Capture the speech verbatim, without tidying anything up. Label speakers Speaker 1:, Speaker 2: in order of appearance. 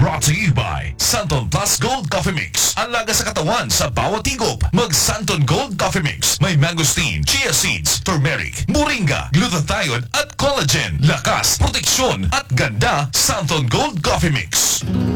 Speaker 1: Brought to you by Santon Plus Gold Coffee Mix. Ang laga sa katawan sa bawat higop. Mag Santon Gold Coffee Mix. May mangosteen, chia seeds, turmeric, moringa, glutathione at collagen. Lakas, proteksyon at ganda. Santon Gold Coffee Mix.